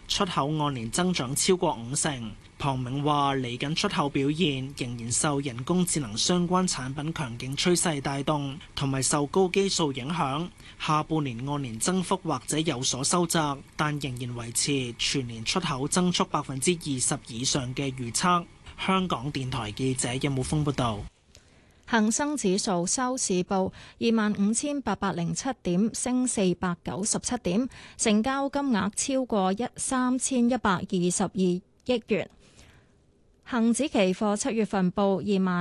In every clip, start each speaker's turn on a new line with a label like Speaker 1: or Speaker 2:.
Speaker 1: 出口按年增長超過50%。龐明話：嚟緊出口表現仍然受人工智能相關產品強勁趨勢帶動，同埋受高基數影響。下半年按年增幅或者有所收窄，但仍然維持全年出口增速20%以上嘅預測。香港電台記者任武峰報道。
Speaker 2: 恒生指數收市報25,807點，升497點，成交金額超過3,122億元。恒指期貨7月份報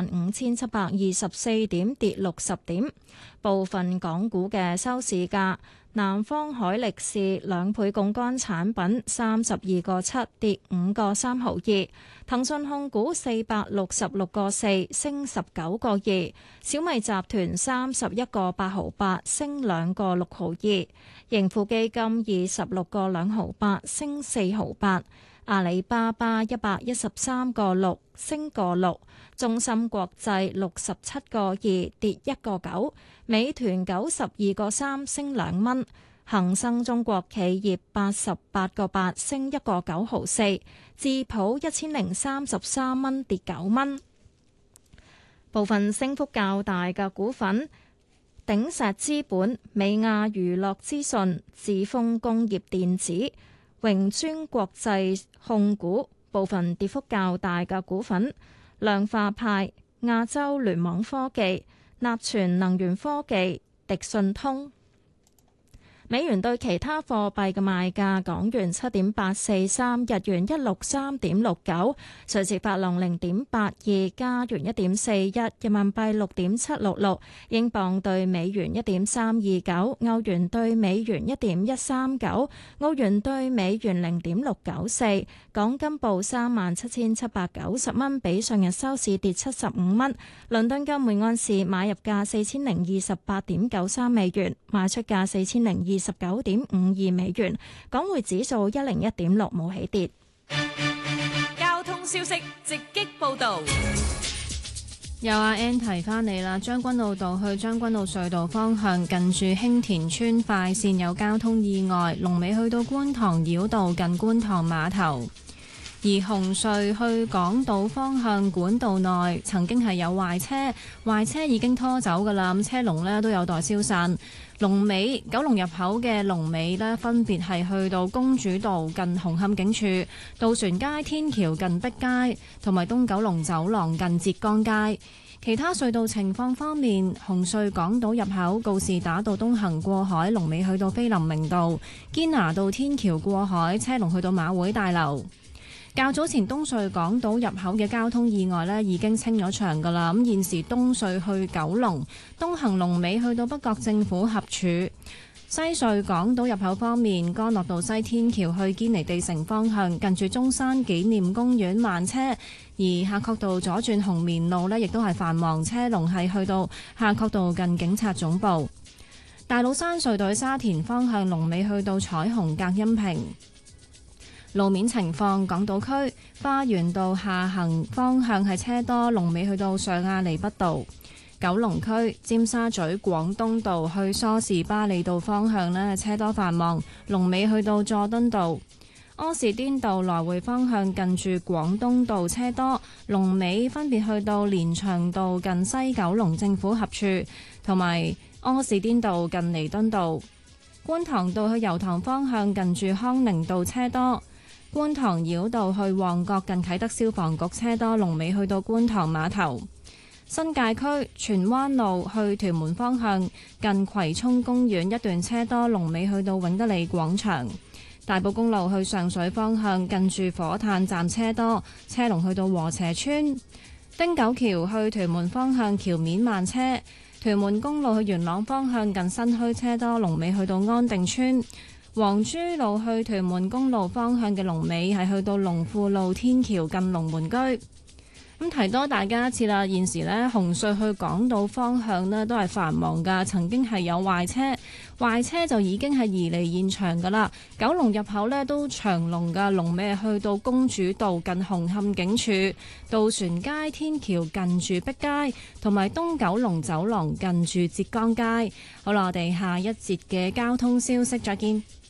Speaker 2: 25,724點，跌60點。部分港股嘅收市價：南方海力士2倍槓桿產品32個7，跌5個3毫2。騰訊控股466個4，升19個2。小米集團31個8毫8，升2個6毫2。盈富基金26個2毫8，升4毫8。阿里巴巴113個6，升個6。中芯國際67個2，跌1個9。美團92個3，升2蚊。恒生中國企業88個8，升1個9毫4。智普1033蚊，跌9蚊。部分升幅較大嘅股份：鼎石資本、美亞娛樂資訊、智豐工業電子、榮尊國際控股。部分跌幅較大嘅股份：量化派、亞洲聯網科技、納全能源科技、迪信通。美元對其他貨幣嘅賣價：港元7.843，日元163.69，瑞士法郎0.82，加元1.41，人民幣6.766，英鎊對美元1.329，歐元對美元1.139，澳元對美元0.694。港金報37,790蚊，比上日收市跌75蚊。倫敦金每安士買入價4028.93美元，賣出價4029.52美元。港匯指數101.6，冇起跌。
Speaker 3: 交通消息直擊報道。
Speaker 4: 有阿 Ann 提翻你啦，將軍澳道去將軍澳隧道方向近住興田村快線有交通意外，龍尾去到觀塘繞道近觀塘碼頭。而紅隧去港島方向管道內曾經係有壞車已經拖走㗎啦，咁車龍呢都有待消散。龍尾九龍入口嘅龍尾呢，分別係去到公主道近紅磡警署、渡船街天橋近碧街，同埋東九龍走廊近浙江街。其他隧道情況方面，紅隧港島入口告士打道東行過海，龍尾去到菲林明道；堅拿道天橋過海，車龍去到馬會大樓。較早前東隧港島入口嘅交通意外呢已經清咗場㗎啦，咁現時東隧去九龍東行龍尾去到北角政府合署。西隧港島入口方面，干諾道西天橋去堅尼地城方向近住中山紀念公園慢車，而夏慤道左轉紅棉路呢亦都係繁忙，車龍係去到夏慤道近警察總部。大老山隧道沙田方向龍尾去到彩虹隔音屏。路面情況，港島區花園道下行方向係車多，龍尾去到上亞厘畢道；九龍區尖沙咀廣東道去梳士巴利道方向呢，車多繁忙，龍尾去到佐敦道；柯士甸道來回方向近住廣東道車多，龍尾分別去到連翔道近西九龍政府合署，同埋柯士甸道近彌敦道；觀塘道去油塘方向近住康寧道車多。觀塘繞道去旺角近啟德消防局車多，龍尾去到觀塘碼頭。新界區荃灣路去屯門方向近葵涌公園一段車多，龍尾去到永德利廣場。大埔公路去上水方向近住火炭站車多，車龍去到禾輋邨。汀九橋去屯門方向橋面慢車。屯門公路去元朗方向近新墟車多，龍尾去到安定村。黃珠路去屯門公路方向嘅龍尾係去到龍富路天橋近龍門居。咁提多大家一次啦，現時呢，紅隧去港島方向呢都係繁忙㗎，曾經係有壞車就已經係移離現場㗎啦。九龍入口呢都長龍㗎，龍尾去到公主道近紅磡警署、渡船街天橋近住碧街，同埋東九龍走廊近住浙江街。好啦，我哋下一節嘅交通消息再見。